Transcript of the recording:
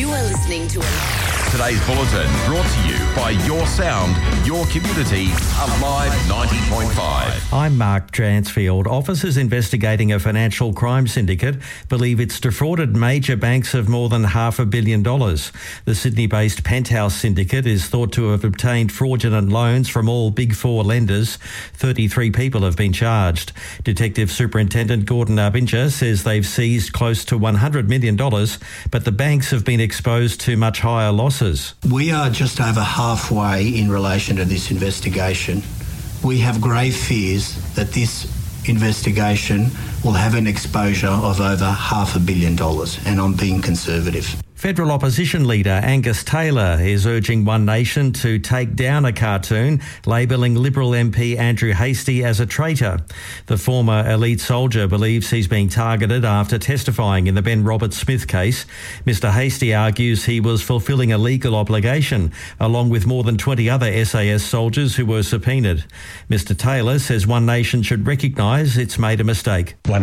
You are listening to Today's bulletin brought to you by Your Sound, Your Community, Alive 90.5. I'm Mark Dransfield. Officers investigating a financial crime syndicate believe it's defrauded major banks of more than $500 million. The Sydney-based Penthouse Syndicate is thought to have obtained fraudulent loans from all Big Four lenders. 33 people have been charged. Detective Superintendent Gordon Arbinger says they've seized close to $100 million, but the banks have been exposed to much higher losses. We are just over halfway in relation to this investigation. We have grave fears that this investigation will have an exposure of over $500 million, and I'm being conservative. Federal opposition leader Angus Taylor is urging One Nation to take down a cartoon labelling Liberal MP Andrew Hastie as a traitor. The former elite soldier believes he's being targeted after testifying in the Ben Roberts-Smith case. Mr Hastie argues he was fulfilling a legal obligation, along with more than 20 other SAS soldiers who were subpoenaed. Mr Taylor says One Nation should recognise it's made a mistake.